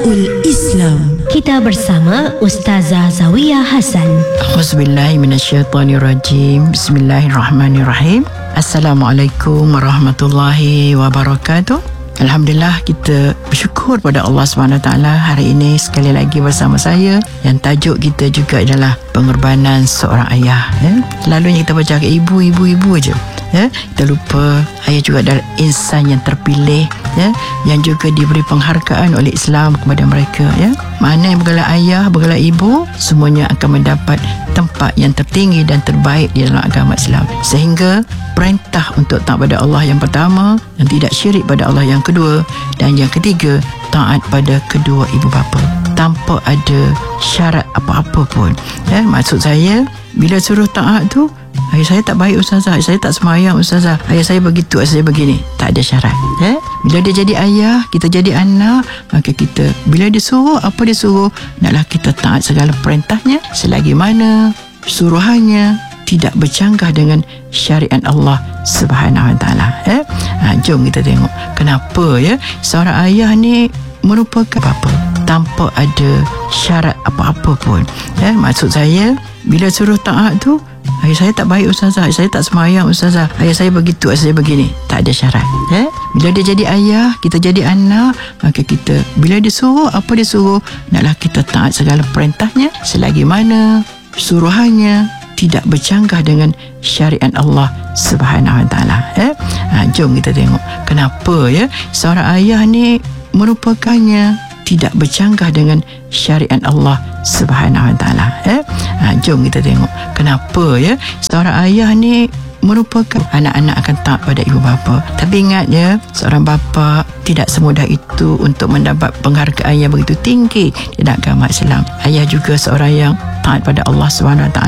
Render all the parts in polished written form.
Nidaul Islam. Kita bersama Ustazah Zawiyah Hasan. Auzubillahiminasyaitanirrajim. Bismillahirrahmanirrahim. Assalamualaikum warahmatullahi wabarakatuh. Alhamdulillah, kita bersyukur pada Allah SWT hari ini sekali lagi bersama saya, yang tajuk kita juga adalah pengorbanan seorang ayah. Selalunya kita baca ibu je. Kita lupa ayah juga adalah insan yang terpilih, yang juga diberi penghargaan oleh Islam kepada mereka. Mana yang bergelar ayah, bergelar ibu, semuanya akan mendapat tempat yang tertinggi dan terbaik di dalam agama Islam. Sehingga perintah untuk taat pada Allah yang pertama, dan tidak syirik pada Allah yang kedua, dan yang ketiga taat pada kedua ibu bapa tanpa ada syarat apa-apa pun. Maksud saya, bila suruh taat tu, ayah saya tak baik ustazah, ayah saya tak semayang ustazah, ayah saya begitu, ayah saya begini, tak ada syarat. Bila dia jadi ayah, kita jadi anak, maka kita bila dia suruh, apa dia suruh, naklah kita taat segala perintahnya selagi mana suruhannya tidak bercanggah dengan syariat Allah Subhanahu Wa Taala. Jom kita tengok kenapa seorang ayah ni merupakan bapa tanpa ada syarat apa-apa pun. Maksud saya, bila suruh taat tu, ayah saya tak baik ustazah, ayah saya tak semayang ustazah, ayah saya begitu, ayah saya begini, tak ada syarat. Bila dia jadi ayah, kita jadi anak, maka kita bila dia suruh, apa dia suruh, naklah kita taat segala perintahnya selagi mana suruhannya tidak bercanggah dengan syariat Allah Subhanahu Wa Taala. Jom kita tengok kenapa seorang ayah ni merupakannya tidak bercanggah dengan syariat Allah Subhanahu Wa Taala. Jom kita tengok kenapa seorang ayah ni merupakan anak-anak akan taat pada ibu bapa. Tapi ingat seorang bapa tidak semudah itu untuk mendapat penghargaan yang begitu tinggi di dalam agama Islam. Ayah juga seorang yang taat pada Allah SWT,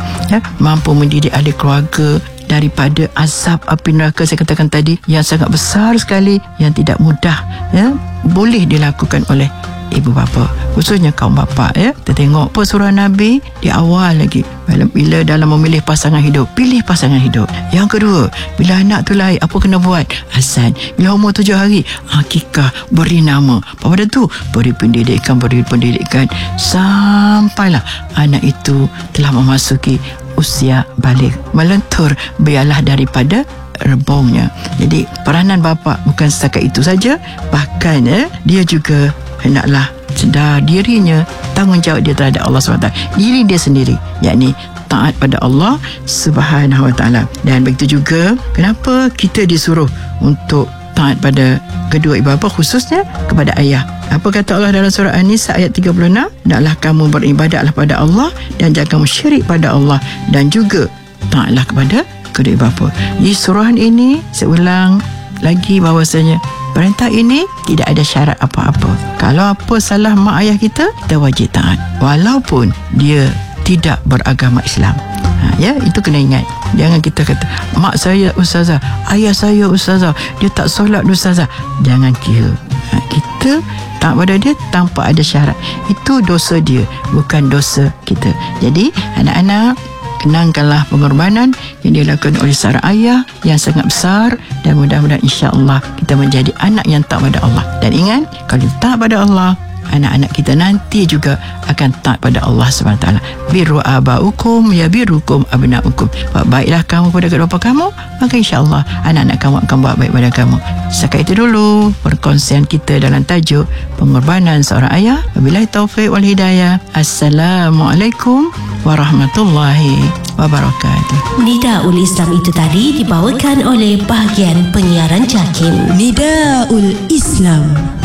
mampu mendidik ahli keluarga daripada azab api neraka saya katakan tadi, yang sangat besar sekali, yang tidak mudah boleh dilakukan oleh ibu bapa, khususnya kaum bapa. Kita tengok pesuruhan Nabi di awal lagi, bila dalam memilih pasangan hidup, pilih pasangan hidup. Yang kedua, bila anak tu lahir, apa kena buat? Azan. Bila umur 7 hari, akikah, beri nama. Pada tu beri pendidikan sampailah anak itu telah memasuki usia balik, melentur biarlah daripada rebongnya. Jadi peranan bapa bukan setakat itu saja, bahkan dia juga hendaklah sedar dirinya, tanggungjawab dia terhadap Allah SWT, diri dia sendiri, yakni taat pada Allah Subhanahu Wa Taala. Dan begitu juga kenapa kita disuruh untuk taat pada kedua ibu bapa, khususnya kepada ayah. Apa kata Allah dalam surah An-Nisa ayat 36? Hendaklah kamu beribadatlah pada Allah dan jangan kamu syirik pada Allah, dan juga taatlah kepada kedua ibu bapa. Di surah ini saya ulang lagi bahawasanya perintah ini tidak ada syarat apa-apa. Kalau apa salah mak ayah kita, kita wajib taat, walaupun dia tidak beragama Islam. Itu kena ingat. Jangan kita kata mak saya ustazah, ayah saya ustazah, dia tak solat ustazah. Jangan kira. Kita taat pada dia tanpa ada syarat. Itu dosa dia, bukan dosa kita. Jadi anak-anak, kenangkanlah pengorbanan yang dilakukan oleh seorang ayah yang sangat besar, dan mudah-mudahan insya-Allah kita menjadi anak yang taat pada Allah. Dan ingat, kalau taat pada Allah, anak-anak kita nanti juga akan taat pada Allah SWT. Birru abaukum yabirukum abnaukum. Buat baiklah kamu pada kedua bapa kamu, maka insya-Allah anak-anak kamu akan buat baik pada kamu. Setakat itu dulu perkongsian kita dalam tajuk pengorbanan seorang ayah. Wabillahi taufiq wal hidayah. Assalamualaikum warahmatullahi wabarakatuh. Nidaul Islam itu tadi dibawakan oleh bahagian penyiaran JAKIM. Nidaul Islam.